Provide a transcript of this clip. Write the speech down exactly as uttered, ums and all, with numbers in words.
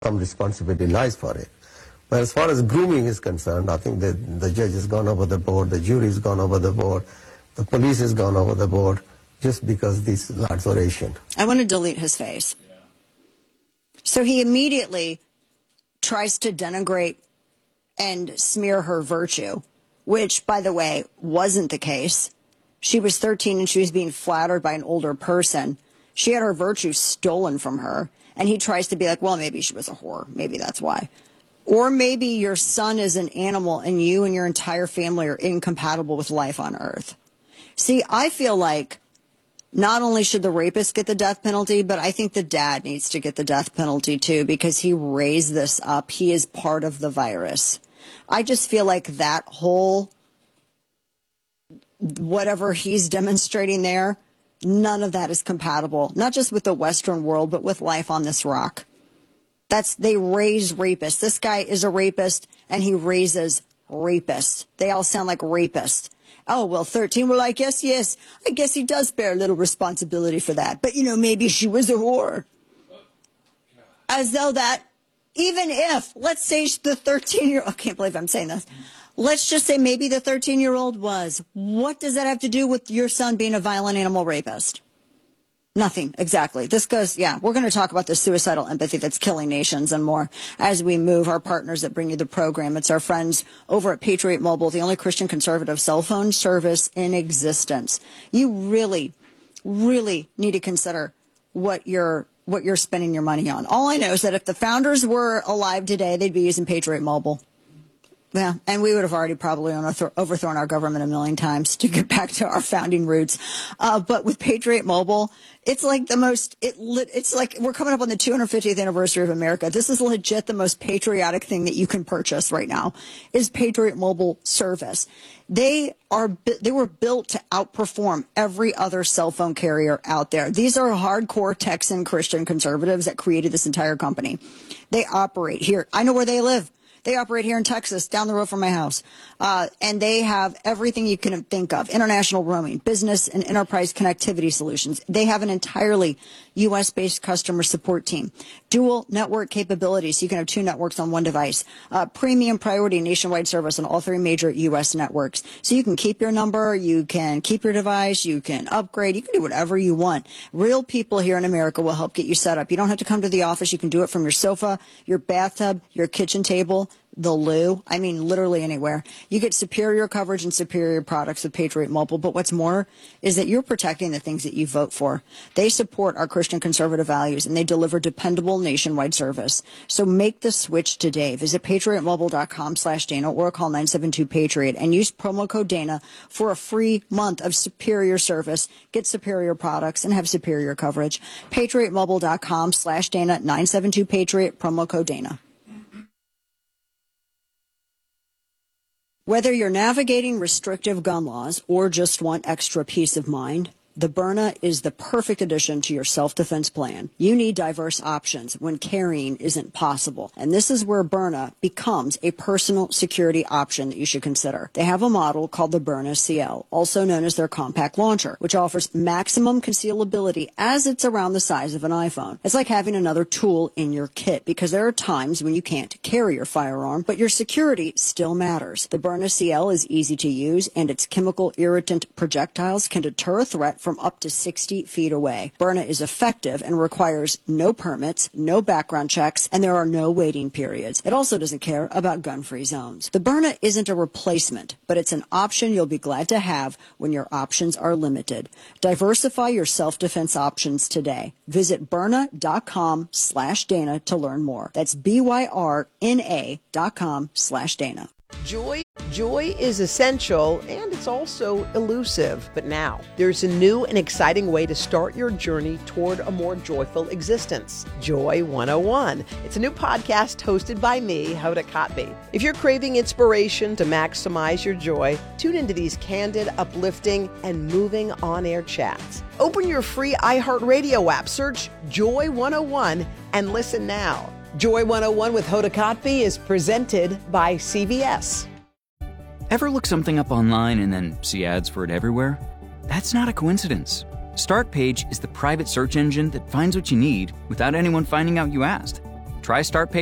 some responsibility lies for it. But as far as grooming is concerned, I think that the judge has gone over the board, the jury has gone over the board, the police has gone over the board, just because these lads are Asian. I want to delete his face. Yeah. So he immediately tries to denigrate and smear her virtue, which, by the way, wasn't the case. She was thirteen and she was being flattered by an older person. She had her virtue stolen from her. And he tries to be like, well, maybe she was a whore. Maybe that's why. Or maybe your son is an animal and you and your entire family are incompatible with life on earth. See, I feel like not only should the rapist get the death penalty, but I think the dad needs to get the death penalty too, because he raised this up. He is part of the virus. I just feel like that whole, whatever he's demonstrating there, none of that is compatible, not just with the Western world, but with life on this rock. That's, they raise rapists. This guy is a rapist, and he raises rapists. They all sound like rapists. Oh, well, thirteen, well, I guess, yes, I guess he does bear a little responsibility for that. But, you know, maybe she was a whore. As though that, even if, let's say the thirteen-year-old, I can't believe I'm saying this. Let's just say maybe the thirteen-year-old was. What does that have to do with your son being a violent animal rapist? Nothing, exactly. This goes, yeah, we're going to talk about the suicidal empathy that's killing nations and more as we move our partners that bring you the program. It's our friends over at Patriot Mobile, the only Christian conservative cell phone service in existence. You really, really need to consider what you're what you're spending your money on. All I know is that if the founders were alive today, they'd be using Patriot Mobile. Yeah, and we would have already probably overthrown our government a million times to get back to our founding roots. Uh, but with Patriot Mobile, it's like the most, it, it's like we're coming up on the two hundred fiftieth anniversary of America. This is legit the most patriotic thing that you can purchase right now is Patriot Mobile service. They are, they were built to outperform every other cell phone carrier out there. These are hardcore Texan Christian conservatives that created this entire company. They operate here. I know where they live. They operate here in Texas, down the road from my house. Uh, and they have everything you can think of. International roaming, business and enterprise connectivity solutions. They have an entirely U S-based customer support team. Dual network capabilities, so you can have two networks on one device. Uh, premium priority nationwide service on all three major U S networks. So you can keep your number, you can keep your device, you can upgrade, you can do whatever you want. Real people here in America will help get you set up. You don't have to come to the office. You can do it from your sofa, your bathtub, your kitchen table, the loo. I mean, literally anywhere. You get superior coverage and superior products with Patriot Mobile. But what's more is that you're protecting the things that you vote for. They support our Christian conservative values, and they deliver dependable nationwide service. So make the switch today. Visit patriotmobile.com slash Dana or call nine seven two Patriot and use promo code Dana for a free month of superior service. Get superior products and have superior coverage. patriotmobile.com slash Dana, nine seven two Patriot, promo code Dana. Whether you're navigating restrictive gun laws or just want extra peace of mind, the Byrna is the perfect addition to your self-defense plan. You need diverse options when carrying isn't possible. And this is where Byrna becomes a personal security option that you should consider. They have a model called the Byrna C L, also known as their compact launcher, which offers maximum concealability as it's around the size of an iPhone. It's like having another tool in your kit because there are times when you can't carry your firearm, but your security still matters. The Byrna C L is easy to use, and its chemical irritant projectiles can deter a threat from up to sixty feet away. Byrna is effective and requires no permits, no background checks, and there are no waiting periods. It also doesn't care about gun-free zones. The Byrna isn't a replacement, but it's an option you'll be glad to have when your options are limited. Diversify your self-defense options today. Visit Byrna.com slash Dana to learn more. That's B-Y-R-N-A dot com slash Dana. Joy, joy is essential, and it's also elusive. But now, there's a new and exciting way to start your journey toward a more joyful existence. Joy one oh one. It's a new podcast hosted by me, Hoda Kotb. If you're craving inspiration to maximize your joy, tune into these candid, uplifting, and moving on-air chats. Open your free iHeartRadio app, search Joy one oh one, and listen now. Joy one oh one with Hoda Kotb is presented by C V S. Ever look something up online and then see ads for it everywhere? That's not a coincidence. StartPage is the private search engine that finds what you need without anyone finding out you asked. Try Start Pay